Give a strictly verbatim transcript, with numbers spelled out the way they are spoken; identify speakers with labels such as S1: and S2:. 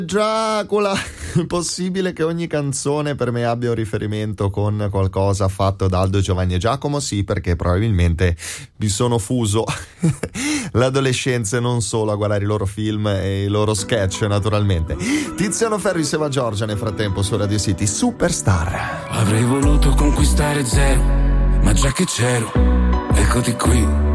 S1: Dracula. Possibile che ogni canzone per me abbia un riferimento con qualcosa fatto da Aldo, Giovanni e Giacomo? Sì, perché probabilmente mi sono fuso l'adolescenza e non solo a guardare i loro film e i loro sketch, naturalmente. Tiziano Ferro insieme a Giorgia nel frattempo su Radio City, Superstar.
S2: Avrei voluto conquistare zero, ma già che c'ero, eccoti qui.